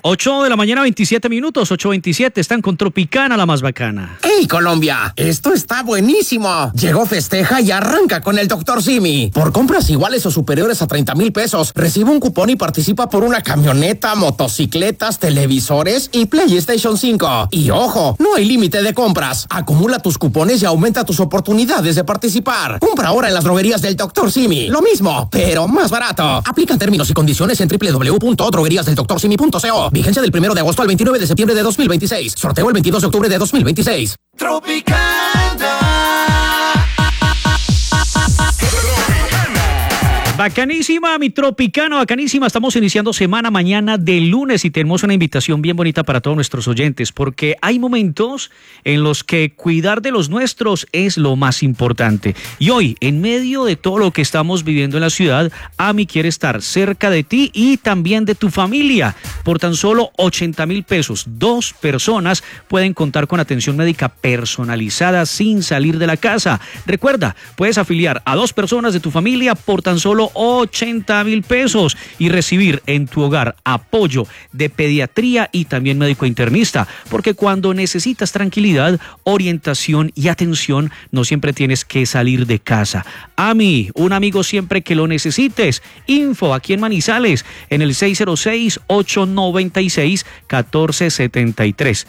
8 de la mañana, 27 minutos, 8:27, están con Tropicana, la más bacana. ¡Hey, Colombia! Esto está buenísimo. Llegó Festeja y arranca con el Dr. Simi. Por compras iguales o superiores a 30,000 pesos, recibe un cupón y participa por una camioneta, motocicletas, televisores y PlayStation 5. Y ojo, no hay límite de compras. Acumula tus cupones y aumenta tus oportunidades de participar. Compra ahora en las droguerías del Dr. Simi. Lo mismo, pero más barato. Aplican términos y condiciones en www.drogueriasdeldoctorsimi.co. Vigencia del 1 de agosto al 29 de septiembre de 2026. Sorteo el 22 de octubre de 2026. Bacanísima, mi Tropicana, bacanísima. Estamos iniciando semana mañana de lunes y tenemos una invitación bien bonita para todos nuestros oyentes, porque hay momentos en los que cuidar de los nuestros es lo más importante. Y hoy, en medio de todo lo que estamos viviendo en la ciudad, AMI quiere estar cerca de ti y también de tu familia. Por tan solo 80,000 pesos, 2 personas pueden contar con atención médica personalizada sin salir de la casa. Recuerda, puedes afiliar a 2 personas de tu familia por tan solo 80,000 pesos y recibir en tu hogar apoyo de pediatría y también médico internista, porque cuando necesitas tranquilidad, orientación y atención, no siempre tienes que salir de casa. AMI, un amigo siempre que lo necesites. Info aquí en Manizales en el 606-896-1473.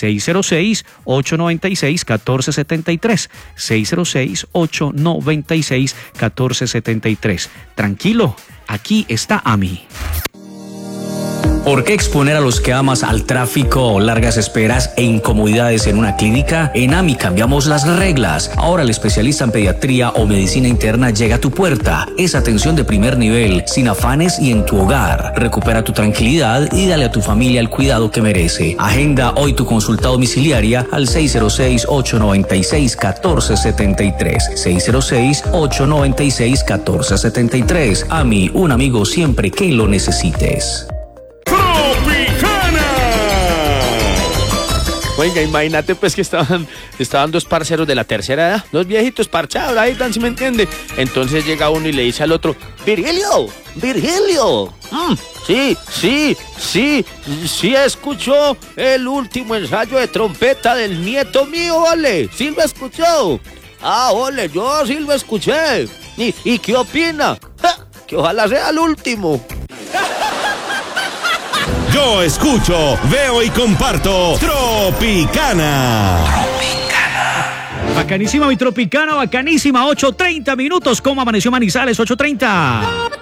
606-896-1473. 606-896-1473. Tranquilo, aquí está AMI. ¿Por qué exponer a los que amas al tráfico, largas esperas e incomodidades en una clínica? En AMI cambiamos las reglas. Ahora el especialista en pediatría o medicina interna llega a tu puerta. Es atención de primer nivel, sin afanes y en tu hogar. Recupera tu tranquilidad y dale a tu familia el cuidado que merece. Agenda hoy tu consulta domiciliaria al 606-896-1473. 606-896-1473. AMI, un amigo siempre que lo necesites. Oiga, imagínate pues que estaban 2 parceros de la tercera edad, 2 viejitos parchados ahí, ¿sí me entiende? Entonces llega uno y le dice al otro: Virgilio, sí, escuchó el último ensayo de trompeta del nieto mío, ole, sí lo escuchó. Ah, ole, yo sí lo escuché. ¿Y qué opina? Que ojalá sea el último. Yo escucho, veo y comparto Tropicana. Bacanísima, mi Tropicana, bacanísima. 8:30 minutos. ¿Cómo amaneció Manizales? 8:30.